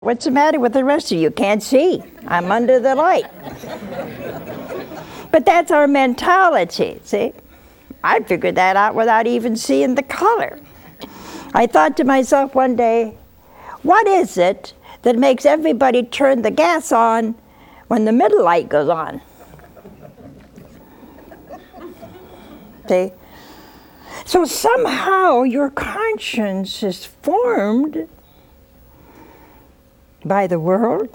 What's the matter with the rest of you? Can't see. I'm under the light. But that's our mentality, see? I figured that out without even seeing the color. I thought to myself one day, what is it that makes everybody turn the gas on when the middle light goes on? See? So somehow your conscience is formed by the world.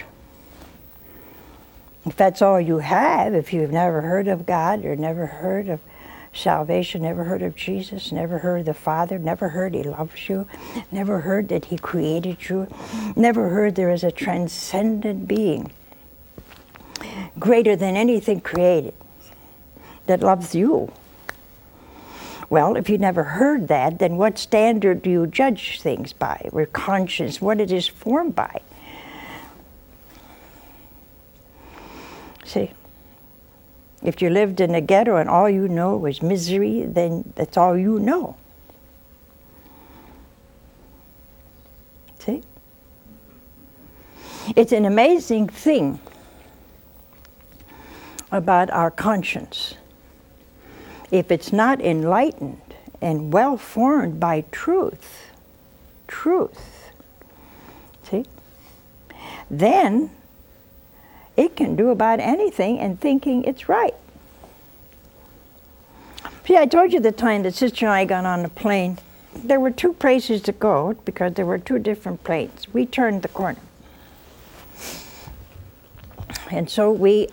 If that's all you have, if you've never heard of God or never heard of salvation, never heard of Jesus, never heard of the Father, never heard He loves you, never heard that He created you, never heard there is a transcendent being greater than anything created that loves you. Well, if you never heard that, then what standard do you judge things by, or conscience, what it is formed by? See, if you lived in a ghetto and all you know was misery, then that's all you know. See? It's an amazing thing about our conscience. If it's not enlightened and well formed by truth, see, then it can do about anything and thinking it's right. See, I told you the time that Sister and I got on the plane. There were two places to go because there were two different planes. We turned the corner. And so we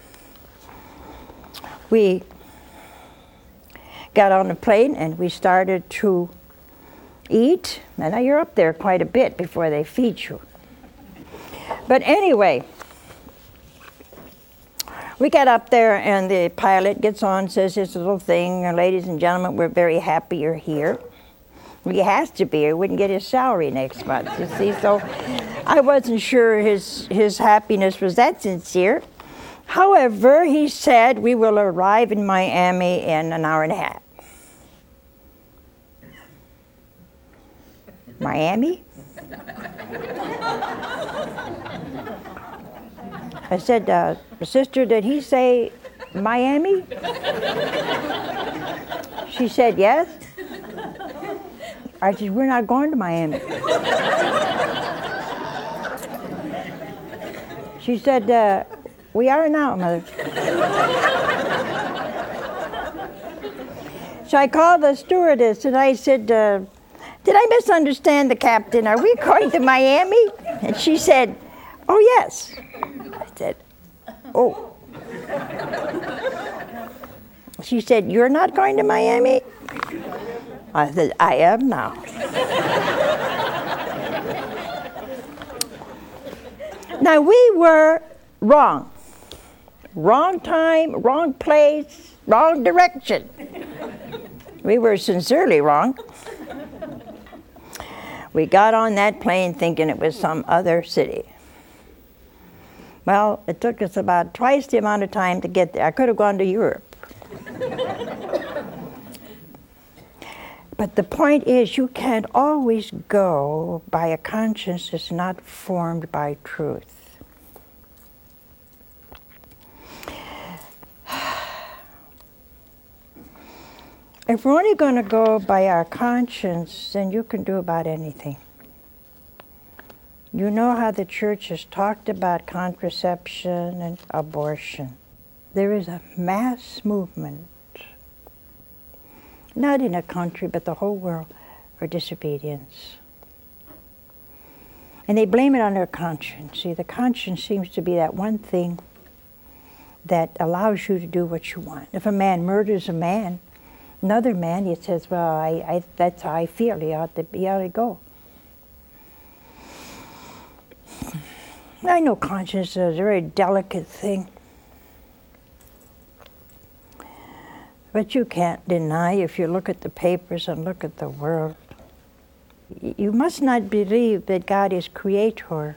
got on the plane and we started to eat. And now you're up there quite a bit before they feed you. But anyway, we got up there and the pilot gets on, says this little thing, ladies and gentlemen, we're very happy you're here. Well, he has to be, he wouldn't get his salary next month, you see. So I wasn't sure his happiness was that sincere. However, he said we will arrive in Miami in an hour and a half. Miami? I said, sister, did he say Miami? She said, yes. I said, we're not going to Miami. She said, we are now, Mother. So I called the stewardess and I said, did I misunderstand the captain? Are we going to Miami? And she said, oh, yes. I said, oh. She said, you're not going to Miami? I said, I am now. Now, we were wrong. Wrong time, wrong place, wrong direction. We were sincerely wrong. We got on that plane thinking it was some other city. Well, it took us about twice the amount of time to get there. I could have gone to Europe. But the point is, you can't always go by a conscience that's not formed by truth. If we're only going to go by our conscience, then you can do about anything. You know how the church has talked about contraception and abortion. There is a mass movement, not in a country, but the whole world, for disobedience. And they blame it on their conscience. See, the conscience seems to be that one thing that allows you to do what you want. If a man murders a man, another man, he says, well, that's how I feel, he ought to go. I know conscience is a very delicate thing. But you can't deny, if you look at the papers and look at the world, you must not believe that God is creator.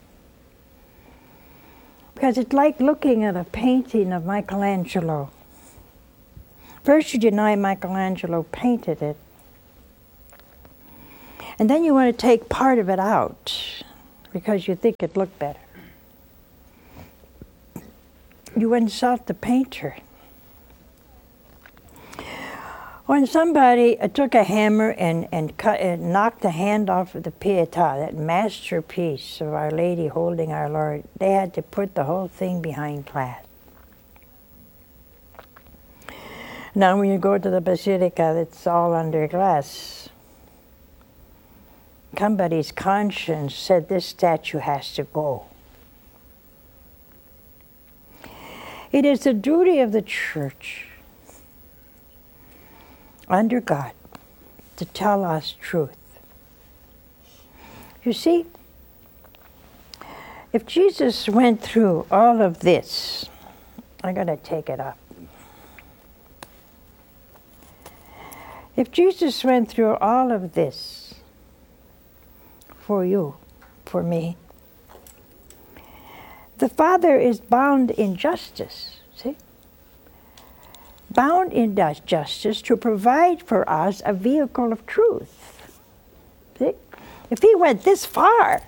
Because it's like looking at a painting of Michelangelo. First you deny Michelangelo painted it. And then you want to take part of it out. because you think it looked better. You insult the painter. When somebody took a hammer and cut and knocked the hand off of the Pietà, that masterpiece of Our Lady holding our Lord, they had to put the whole thing behind glass. Now when you go to the Basilica, it's all under glass. Somebody's conscience said this statue has to go. It is the duty of the church, under God, to tell us truth. You see, if Jesus went through all of this, I'm going to take it up. If Jesus went through all of this for you, for me, the Father is bound in justice, see? Bound in justice to provide for us a vehicle of truth. See? If he went this far,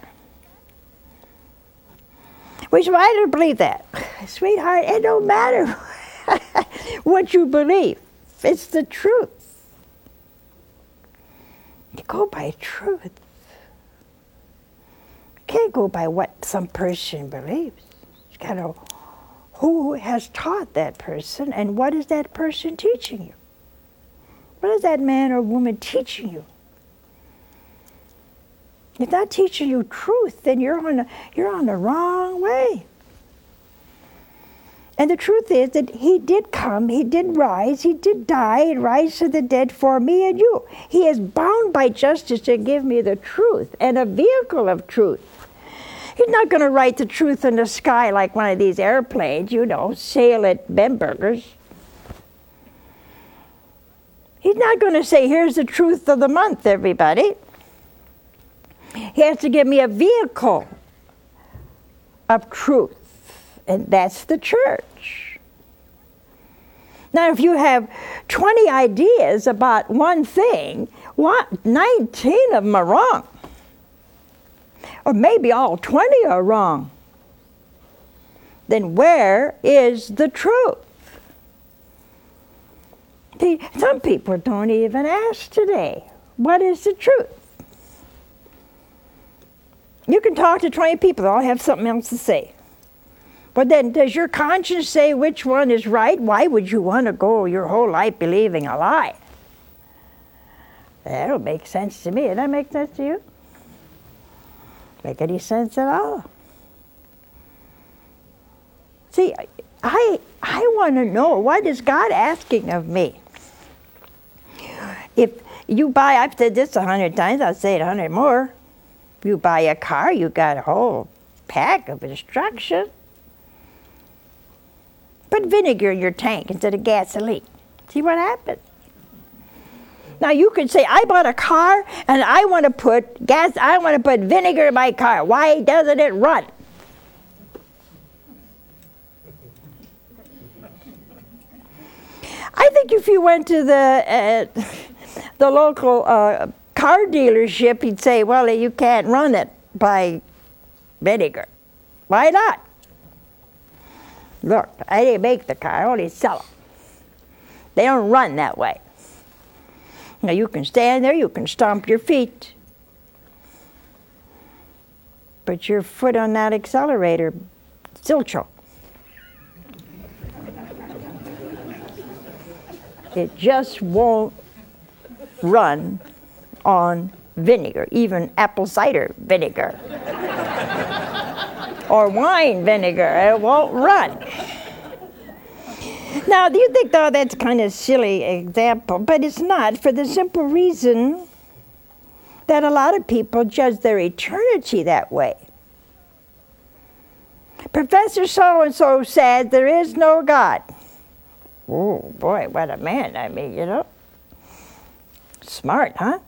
which I don't believe that. Sweetheart, it don't matter what you believe. It's the truth. You go by truth. You can't go by what some person believes. You gotta know who has taught that person and what is that person teaching you. What is that man or woman teaching you? If not teaching you truth, then you're on the wrong way. And the truth is that he did come, he did rise, he did die and rise to the dead for me and you. He is bound by justice to give me the truth and a vehicle of truth. He's not going to write the truth in the sky like one of these airplanes, sail at Bamberger's. He's not going to say, here's the truth of the month, everybody. He has to give me a vehicle of truth, and that's the church. Now, if you have 20 ideas about one thing, 19 of them are wrong. Or maybe all 20 are wrong. Then where is the truth? See, some people don't even ask today, what is the truth? You can talk to 20 people, they all have something else to say. But then, does your conscience say which one is right? Why would you want to go your whole life believing a lie? That don't make sense to me. Does that make sense to you? Make any sense at all? See, I want to know, what is God asking of me? If you buy, I've said this 100 times, I'll say it 100 more. If you buy a car, you got a whole pack of instructions. Put vinegar in your tank instead of gasoline. See what happens? Now you could say, I bought a car and I want to put vinegar in my car. Why doesn't it run? I think if you went to the local car dealership, he'd say, well, you can't run it by vinegar. Why not? Look, I didn't make the car, I only sell them. They don't run that way. Now you can stand there, you can stomp your feet. But your foot on that accelerator, still choke. It just won't run on vinegar, even apple cider vinegar. Or wine vinegar, it won't run. Now, do you think, though, that's kind of silly example, but it's not, for the simple reason that a lot of people judge their eternity that way. Professor so-and-so said there is no God. Oh, boy, what a man, I mean, Smart, huh?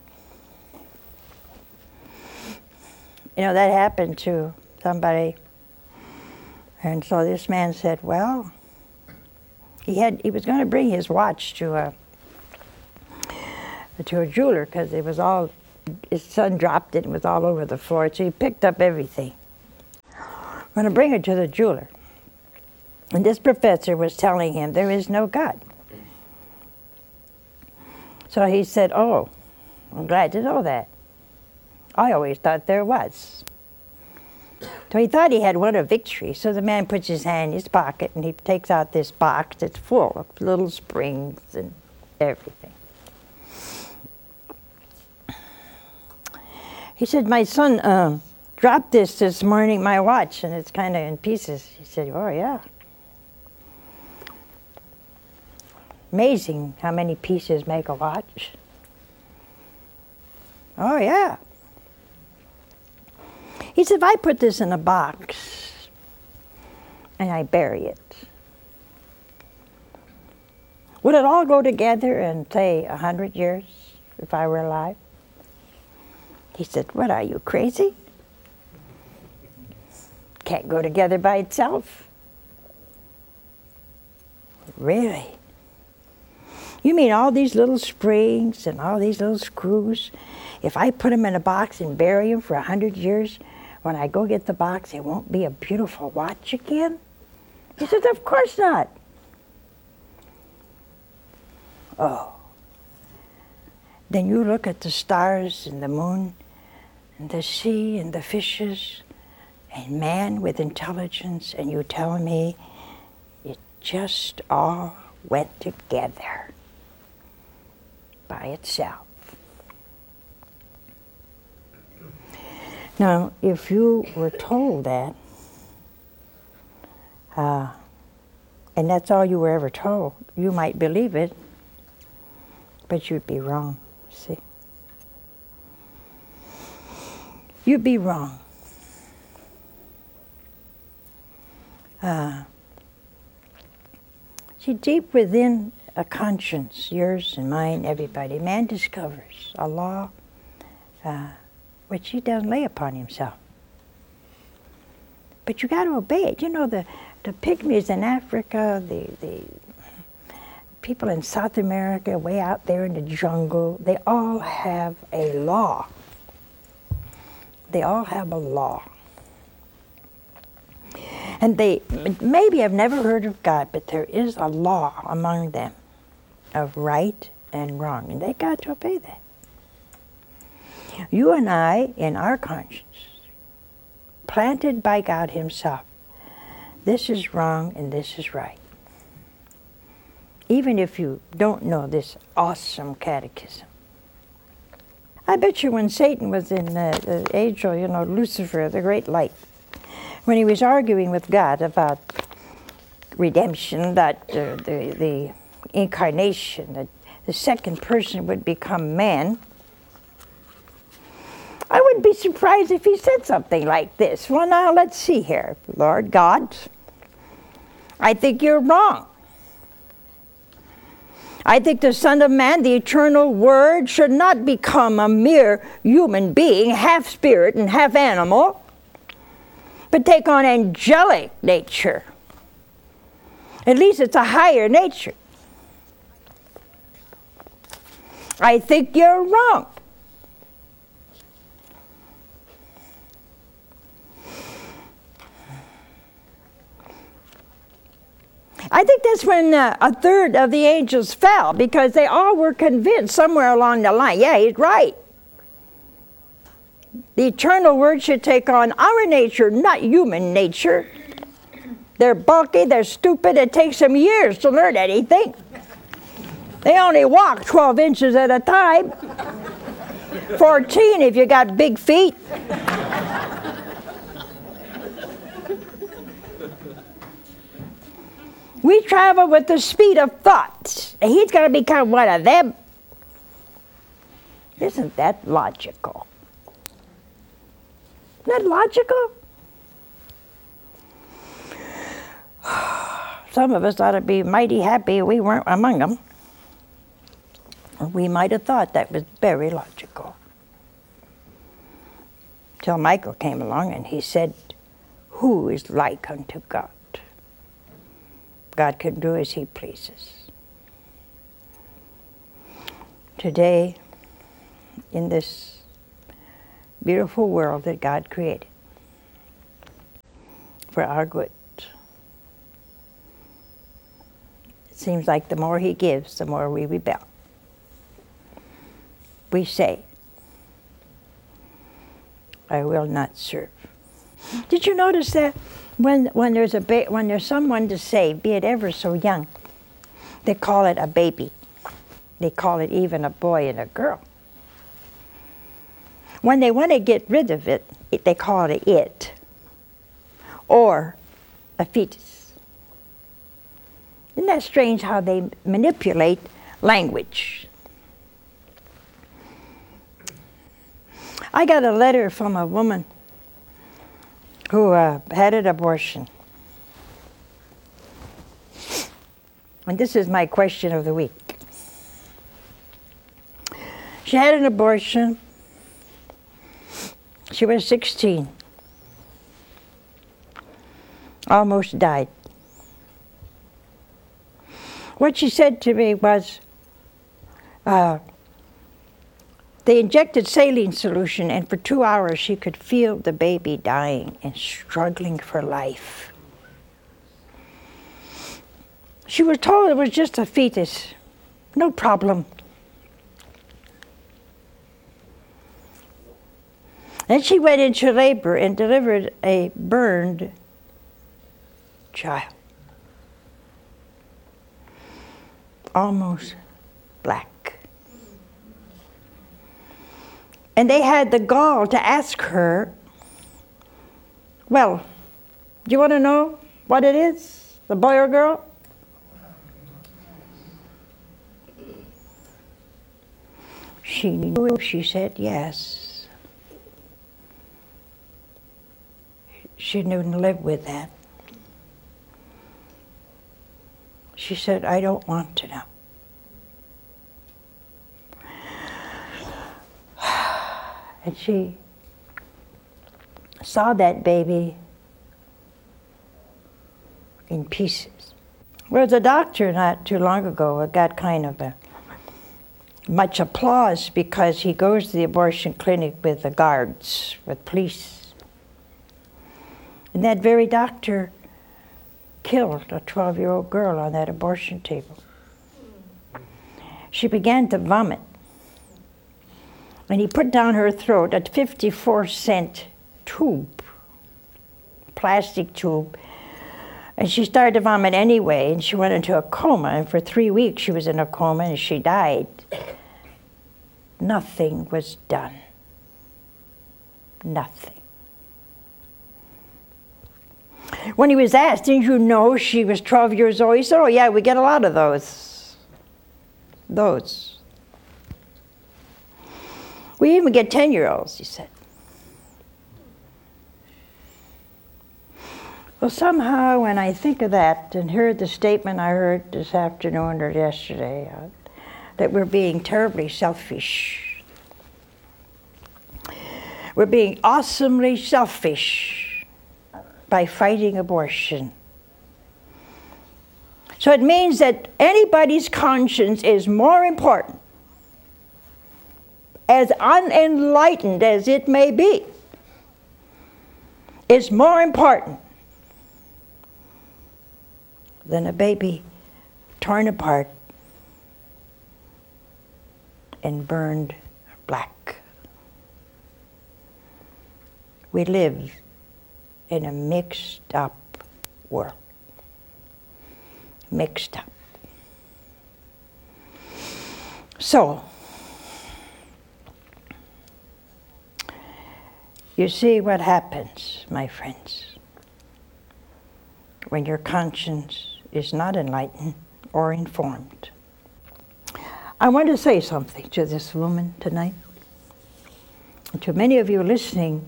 That happened to somebody. And so this man said, well, he was going to bring his watch to a jeweler because it was all his son dropped it and was all over the floor, so he picked up everything. I'm going to bring it to the jeweler. And this professor was telling him there is no God. So he said, oh, I'm glad to know that. I always thought there was. So he thought he had won a victory. So the man puts his hand in his pocket and he takes out this box that's full of little springs and everything. He said, my son dropped this morning, my watch, and it's kind of in pieces. He said, oh yeah. Amazing how many pieces make a watch. Oh yeah. He said, if I put this in a box and I bury it, would it all go together in, say, 100 years if I were alive? He said, what are you, crazy? Can't go together by itself. Really? You mean all these little springs and all these little screws, if I put them in a box and bury them for 100 years, when I go get the box, it won't be a beautiful watch again? He said, of course not. Oh. Then you look at the stars and the moon and the sea and the fishes and man with intelligence, and you tell me it just all went together by itself. Now, if you were told that, and that's all you were ever told, you might believe it, but you'd be wrong, see? You'd be wrong. See, deep within a conscience, yours and mine, everybody, man discovers a law which he doesn't lay upon himself. But you got to obey it. You know, the pygmies in Africa, the people in South America, way out there in the jungle, they all have a law. They all have a law. And they maybe have never heard of God, but there is a law among them of right and wrong, and they got to obey that. You and I, in our conscience, planted by God Himself, this is wrong and this is right. Even if you don't know this awesome catechism. I bet you when Satan was in the angel, you know, Lucifer, the great light, when he was arguing with God about redemption, that the incarnation, that the second person would become man, I wouldn't be surprised if he said something like this. Well, now let's see here. Lord God, I think you're wrong. I think the Son of Man, the eternal Word, should not become a mere human being, half spirit and half animal, but take on angelic nature. At least it's a higher nature. I think you're wrong. I think that's when a third of the angels fell, because they all were convinced somewhere along the line, yeah, he's right. The eternal Word should take on our nature, not human nature. They're bulky, they're stupid, it takes them years to learn anything. They only walk 12 inches at a time. 14 if you got big feet. We travel with the speed of thought. And he's going to become one of them. Isn't that logical? Isn't that logical? Some of us ought to be mighty happy we weren't among them. We might have thought that was very logical. Till Michael came along and he said, who is like unto God? God can do as He pleases. Today, in this beautiful world that God created for our good. It seems like the more He gives, the more we rebel. We say, I will not serve. Did you notice that when there's someone to save, be it ever so young, they call it a baby. They call it even a boy and a girl. When they want to get rid of it, they call it it, or a fetus. Isn't that strange how they manipulate language? I got a letter from a woman who had an abortion. And this is my question of the week. She had an abortion. She was 16. Almost died. What she said to me was, they injected saline solution, and for 2 hours she could feel the baby dying and struggling for life. She was told it was just a fetus, no problem. Then she went into labor and delivered a burned child, almost black. And they had the gall to ask her, well, do you want to know what it is, the boy or girl? She knew. She said yes. She couldn't live with that. She said, I don't want to know. And she saw that baby in pieces. Well, the doctor not too long ago got kind of much applause because he goes to the abortion clinic with the guards, with police. And that very doctor killed a 12-year-old girl on that abortion table. She began to vomit. And he put down her throat a 54-cent tube, plastic tube. And she started to vomit anyway, and she went into a coma. And for 3 weeks she was in a coma, and she died. Nothing was done. Nothing. When he was asked, didn't you know she was 12 years old? He said, oh yeah, we get a lot of those. We even get 10-year-olds, he said. Well, somehow when I think of that and heard the statement I heard this afternoon or yesterday, that we're being terribly selfish. We're being awesomely selfish by fighting abortion. So it means that anybody's conscience is more important, as unenlightened as it may be, is more important than a baby torn apart and burned black. We live in a mixed up world. Mixed up. So, you see what happens, my friends, when your conscience is not enlightened or informed. I want to say something to this woman tonight. To many of you listening,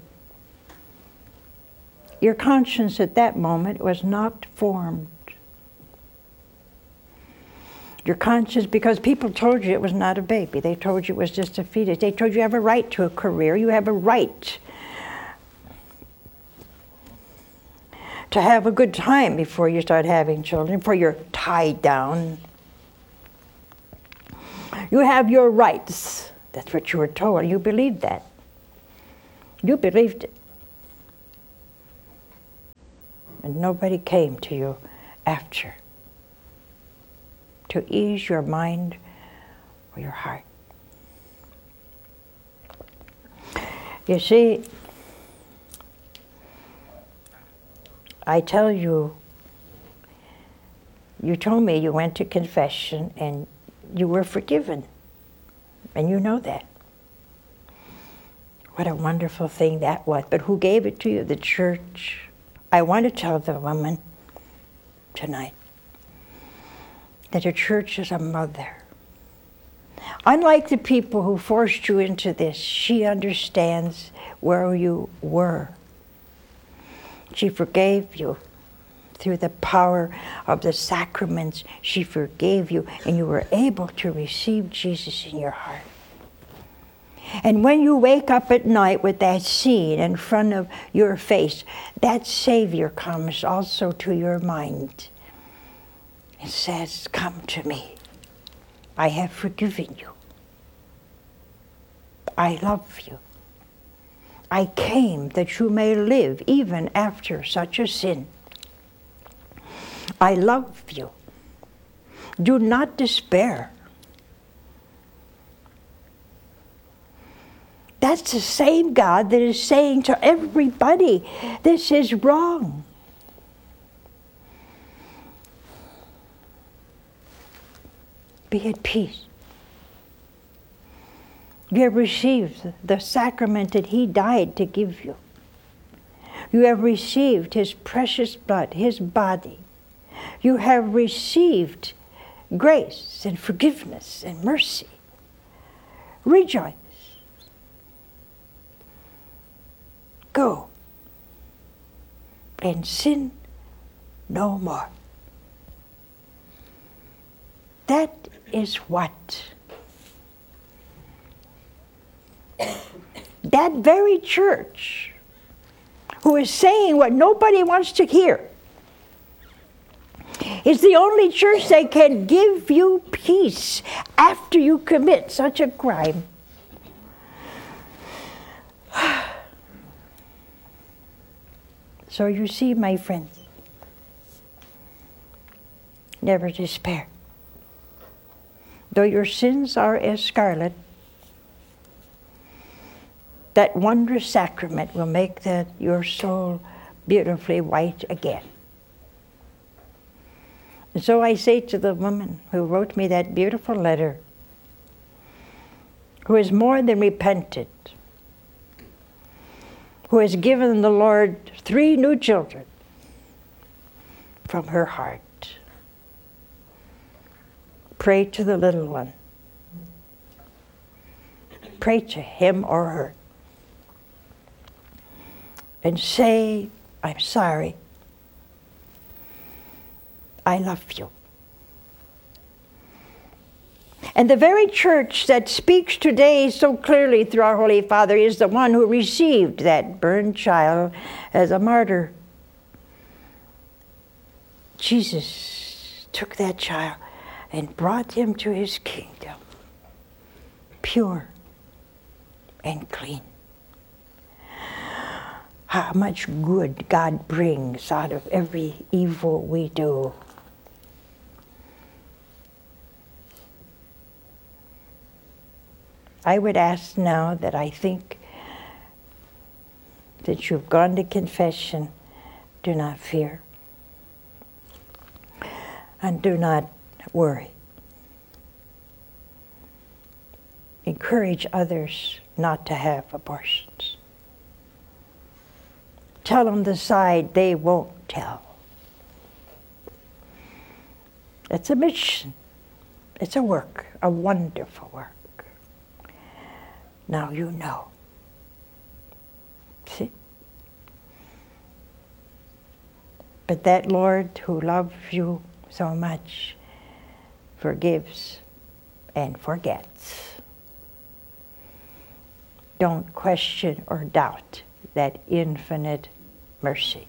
your conscience at that moment was not formed. Your conscience, because people told you it was not a baby. They told you it was just a fetus. They told you have a right to a career. You have a right to have a good time before you start having children, before you're tied down. You have your rights. That's what you were told. You believed that. You believed it. And nobody came to you after to ease your mind or your heart. You see, I tell you, you told me you went to confession and you were forgiven. And you know that. What a wonderful thing that was. But who gave it to you? The church. I want to tell the woman tonight that the church is a mother. Unlike the people who forced you into this, she understands where you were. She forgave you through the power of the sacraments. She forgave you, and you were able to receive Jesus in your heart. And when you wake up at night with that scene in front of your face, that Savior comes also to your mind and says, "Come to me. I have forgiven you. I love you. I came that you may live even after such a sin. I love you. Do not despair." That's the same God that is saying to everybody, this is wrong. Be at peace. You have received the sacrament that He died to give you. You have received His precious blood, His body. You have received grace and forgiveness and mercy. Rejoice. Go and sin no more. That is what that very church who is saying what nobody wants to hear is the only church that can give you peace after you commit such a crime. So you see, my friends, never despair. Though your sins are as scarlet, that wondrous sacrament will make that your soul beautifully white again. And so I say to the woman who wrote me that beautiful letter, who is more than repentant, who has given the Lord 3 new children from her heart, pray to the little one. Pray to him or her. And say, "I'm sorry. I love you." And the very church that speaks today so clearly through our Holy Father is the one who received that burned child as a martyr. Jesus took that child and brought him to His kingdom, pure and clean. How much good God brings out of every evil we do. I would ask now that I think that you've gone to confession, do not fear. And do not worry. Encourage others not to have abortions. Tell them the side they won't tell. It's a mission. It's a work, a wonderful work. Now you know. See? But that Lord who loves you so much forgives and forgets. Don't question or doubt that infinite mercy.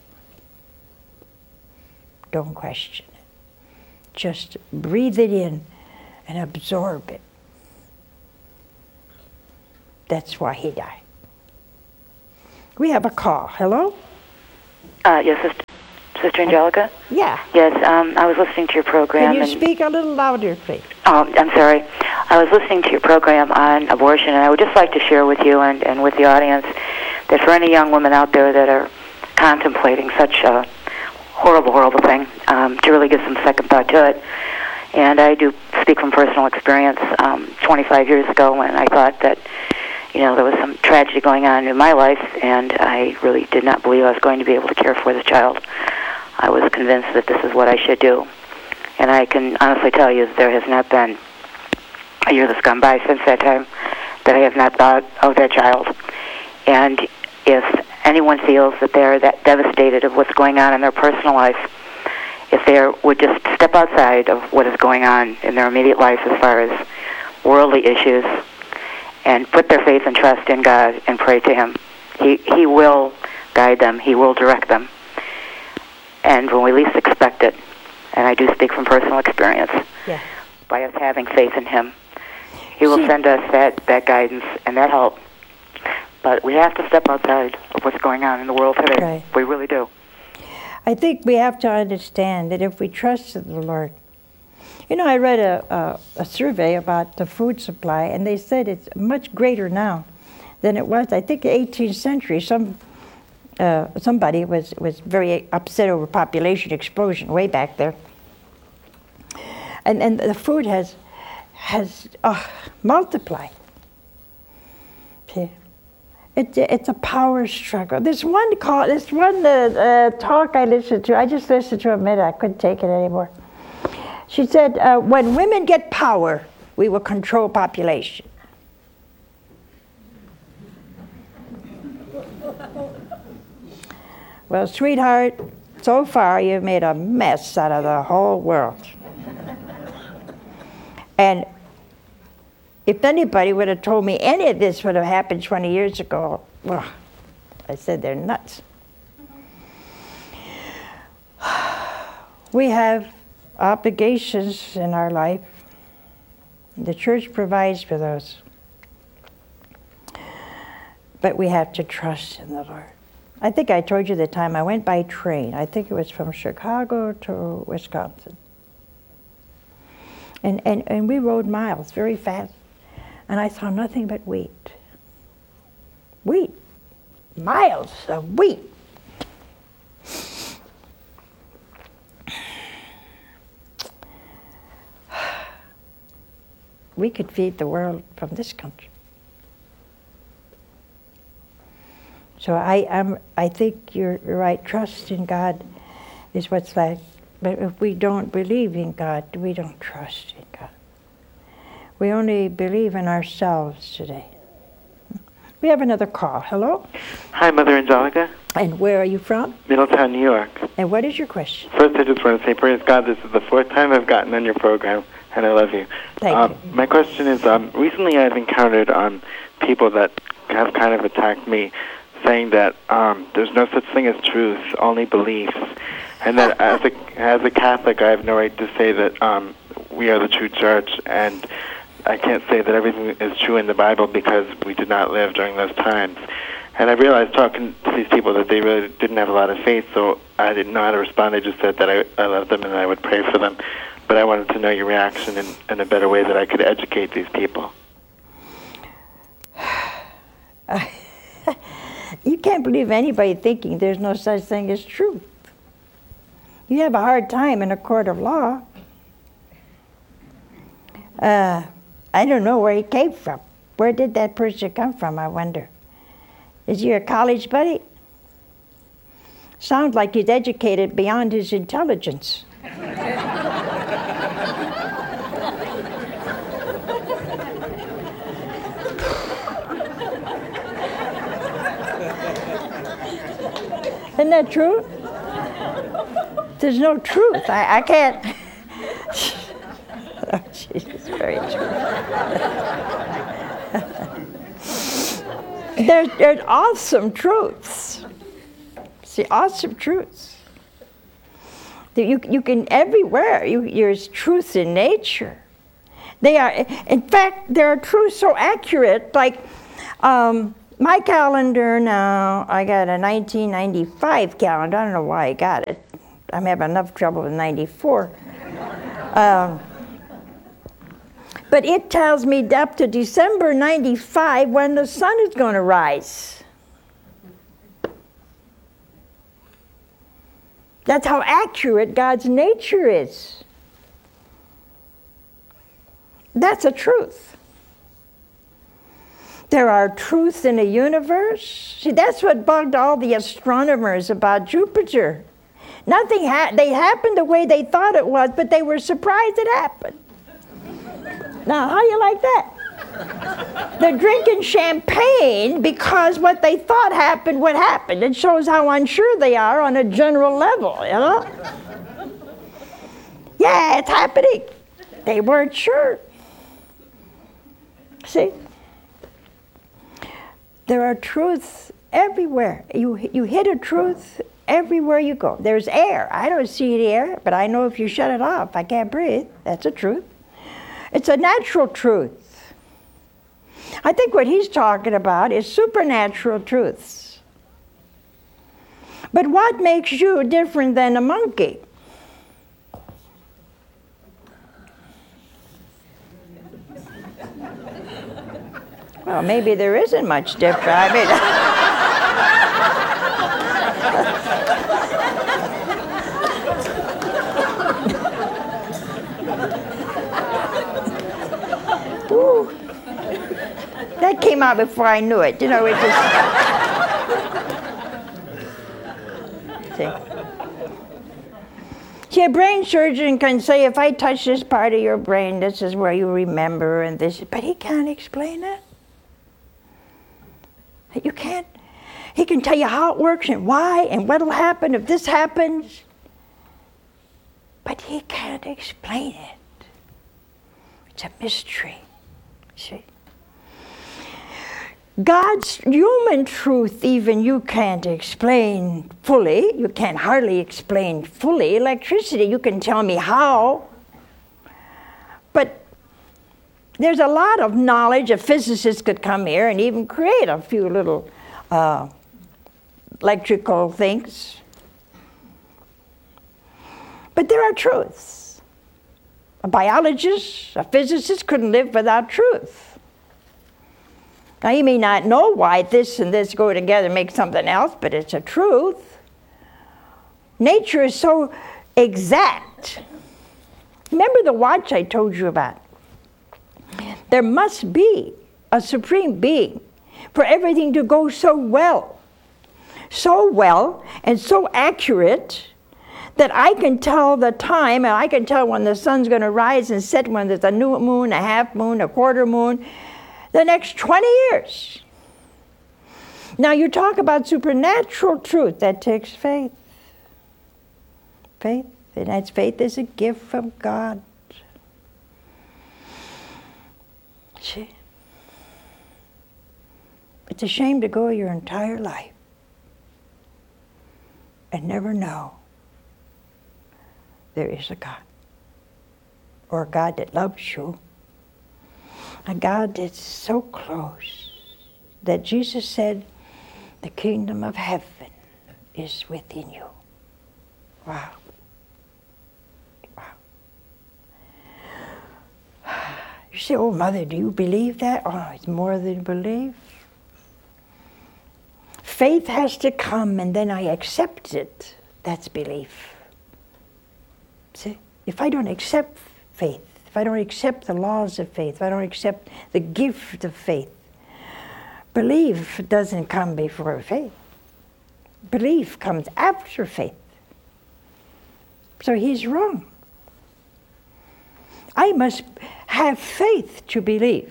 Don't question it. Just breathe it in and absorb it. That's why He died. We have a call. Hello? Yes, Sister Angelica? Yeah. Yes, I was listening to your program. Can you speak a little louder, please? Oh, I'm sorry. I was listening to your program on abortion, and I would just like to share with you and with the audience that for any young women out there that are contemplating such a horrible, horrible thing, to really give some second thought to it. And I do speak from personal experience. 25 years ago when I thought that, there was some tragedy going on in my life, and I really did not believe I was going to be able to care for the child. I was convinced that this is what I should do. And I can honestly tell you that there has not been a year that's gone by since that time that I have not thought of that child. And if anyone feels that they're that devastated of what's going on in their personal life, if they would just step outside of what is going on in their immediate life as far as worldly issues and put their faith and trust in God and pray to Him, He will guide them. He will direct them. And when we least expect it, and I do speak from personal experience, by us having faith in Him, He will send us that guidance and that help. But we have to step outside of what's going on in the world today. Right. We really do. I think we have to understand that if we trust in the Lord. I read a survey about the food supply, and they said it's much greater now than it was, I think, the 18th century. Somebody was very upset over population explosion way back there. And the food has multiplied. See? It's a power struggle. This one talk I listened to, I just listened to a minute, I couldn't take it anymore. She said, when women get power, we will control population. Well, sweetheart, so far you've made a mess out of the whole world. And if anybody would have told me any of this would have happened 20 years ago, well, I said they're nuts. We have obligations in our life. The church provides for those. But we have to trust in the Lord. I think I told you the time I went by train. I think it was from Chicago to Wisconsin. And we rode miles very fast. And I saw nothing but wheat. Wheat. Miles of wheat. We could feed the world from this country. So I think you're right. Trust in God is what's like. But if we don't believe in God, we don't trust in God. We only believe in ourselves today. We have another call. Hello? Hi, Mother Angelica. And where are you from? Middletown, New York. And what is your question? First, I just want to say, praise God, this is the 4th time I've gotten on your program, and I love you. Thank you. My question is, recently I've encountered people that have kind of attacked me, saying that there's no such thing as truth, only beliefs. And that as a Catholic, I have no right to say that we are the true church, and I can't say that everything is true in the Bible because we did not live during those times. And I realized talking to these people that they really didn't have a lot of faith, so I didn't know how to respond. I just said that I loved them and I would pray for them. But I wanted to know your reaction in a better way that I could educate these people. You can't believe anybody thinking there's no such thing as truth. You have a hard time in a court of law. I don't know where he came from. Where did that person come from, I wonder? Is he a college buddy? Sounds like he's educated beyond his intelligence. Isn't that true? There's no truth. I can't. Oh, Jesus, very true. There's awesome truths. See, awesome truths. You can everywhere. There's truth in nature. They are, in fact, there are truths so accurate. Like My calendar now, I got a 1995 calendar. I don't know why I got it. I'm having enough trouble with 94. But it tells me up to December 95 when the sun is going to rise. That's how accurate God's nature is. That's a truth. There are truths in the universe. See, that's what bugged all the astronomers about Jupiter. Nothing they happened the way they thought it was, but they were surprised it happened. Now, how you like that? They're drinking champagne because what they thought happened would happen. It shows how unsure they are on a general level, you know? Yeah, it's happening. They weren't sure. See? There are truths everywhere. You hit a truth everywhere you go. There's air. I don't see the air, but I know if you shut it off, I can't breathe. That's a truth. It's a natural truth. I think what he's talking about is supernatural truths. But what makes you different than a monkey? Well, maybe there isn't much different. I mean, ooh, that came out before I knew it. You know, it just. See, a brain surgeon can say, if I touch this part of your brain, this is where you remember, and this, but he can't explain it. You can't. He can tell you how it works and why and what'll happen if this happens. But he can't explain it. It's a mystery. See? God's human truth, even you can't explain fully. You can't hardly explain fully. Electricity, you can tell me how. But there's a lot of knowledge. A physicist could come here and even create a few little electrical things. But there are truths. A biologist, a physicist couldn't live without truth. Now, you may not know why this and this go together and make something else, but it's a truth. Nature is so exact. Remember the watch I told you about? There must be a supreme being for everything to go so well and so accurate that I can tell the time, and I can tell when the sun's going to rise and set, when there's a new moon, a half moon, a quarter moon, the next 20 years. Now you talk about supernatural truth, that takes faith. Faith, and that's faith is a gift from God. See? It's a shame to go your entire life and never know there is a God. Or a God that loves you. A God that's so close that Jesus said, the kingdom of heaven is within you. Wow. Wow. You say, oh, Mother, do you believe that? Oh, it's more than belief. Faith has to come and then I accept it. That's belief. See? If I don't accept faith, if I don't accept the laws of faith, if I don't accept the gift of faith, belief doesn't come before faith. Belief comes after faith. So he's wrong. I must have faith to believe.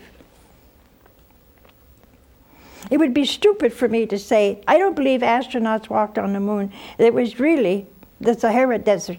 It would be stupid for me to say, I don't believe astronauts walked on the moon. It was really the Sahara Desert.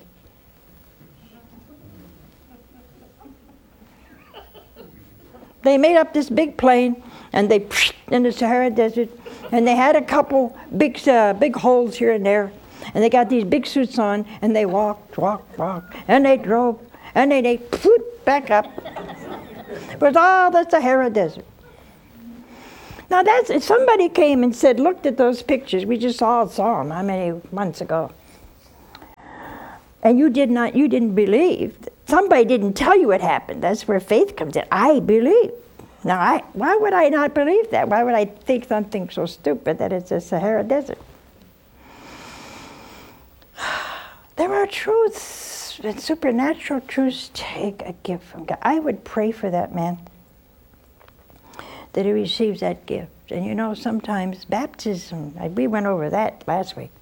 They made up this big plane, and they in the Sahara Desert, and they had a couple big holes here and there, and they got these big suits on, and they walked, and they drove, and they back up. It was all the Sahara Desert. Now somebody came and said, looked at those pictures. We just all saw them, how many months ago? And you didn't believe. Somebody didn't tell you what happened. That's where faith comes in. I believe. Now, why would I not believe that? Why would I think something so stupid that it's a Sahara Desert? There are truths, and supernatural truths take a gift from God. I would pray for that man, that he receives that gift. And you know, sometimes baptism, we went over that last week.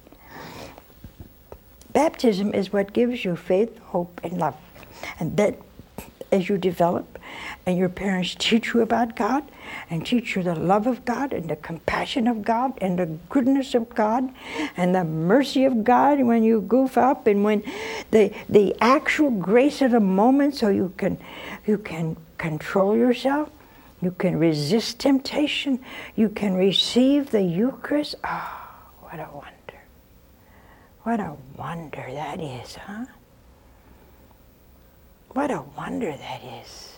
Baptism is what gives you faith, hope, and love. And that, as you develop, and your parents teach you about God, and teach you the love of God, and the compassion of God, and the goodness of God, and the mercy of God when you goof up, and when the actual grace of the moment, so you can control yourself, you can resist temptation, you can receive the Eucharist. Oh, what a wonder. What a wonder that is, huh? What a wonder that is.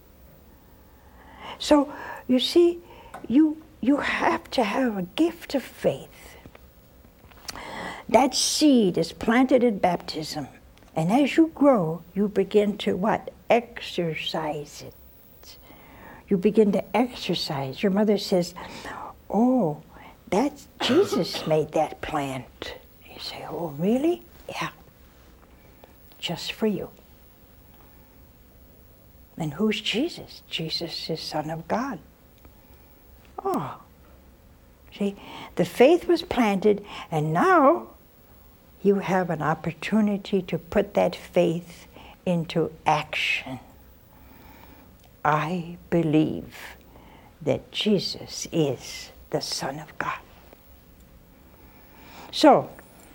So, you see, you have to have a gift of faith. That seed is planted at baptism. And as you grow, you begin to what? Exercise it. You begin to exercise. Your mother says, oh, that's Jesus made that plant. You say, oh, really? Yeah. Just for you. And who's Jesus? Jesus is Son of God. Oh. See, the faith was planted, and now you have an opportunity to put that faith into action. I believe that Jesus is the Son of God. So,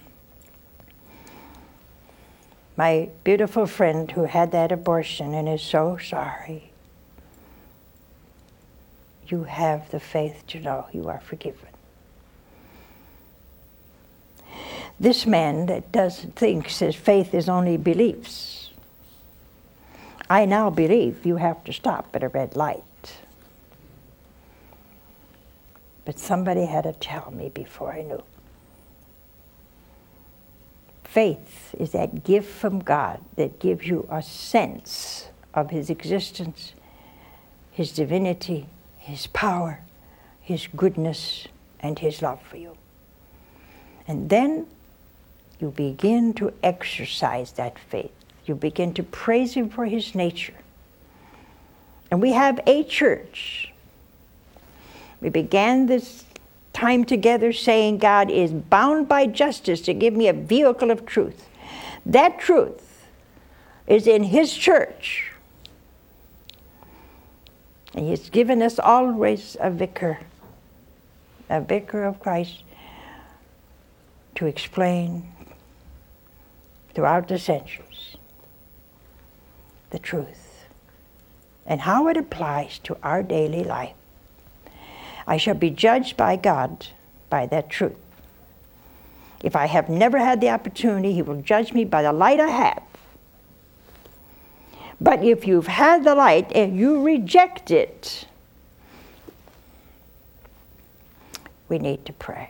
my beautiful friend who had that abortion and is so sorry, you have the faith to know you are forgiven. This man that thinks his faith is only beliefs. I now believe you have to stop at a red light. But somebody had to tell me before I knew. Faith is that gift from God that gives you a sense of His existence, His divinity, His power, His goodness, and His love for you. And then you begin to exercise that faith. You begin to praise Him for His nature. And we have a church. We began this time together saying God is bound by justice to give me a vehicle of truth. That truth is in His church. And He's given us always a vicar of Christ, to explain throughout the centuries the truth and how it applies to our daily life. I shall be judged by God by that truth. If I have never had the opportunity, He will judge me by the light I have. But if you've had the light and you reject it, we need to pray.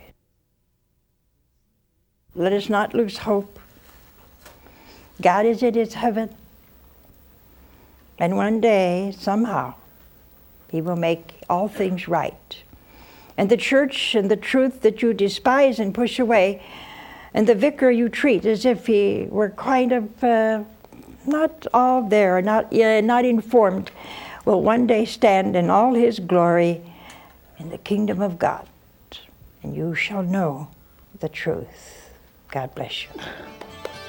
Let us not lose hope. God is in His heaven. And one day, somehow, He will make all things right. And the church and the truth that you despise and push away, and the vicar you treat as if he were kind of not all there, not informed, will one day stand in all His glory in the kingdom of God. And you shall know the truth. God bless you.